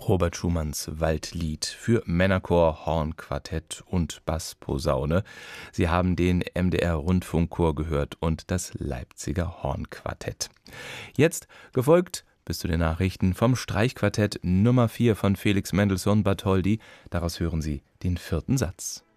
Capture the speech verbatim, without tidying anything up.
Robert Schumanns Waldlied für Männerchor, Hornquartett und Bassposaune. Sie haben den M D R-Rundfunkchor gehört und das Leipziger Hornquartett. Jetzt gefolgt bis zu den Nachrichten vom Streichquartett Nummer vier von Felix Mendelssohn Bartholdy. Daraus hören Sie den vierten Satz.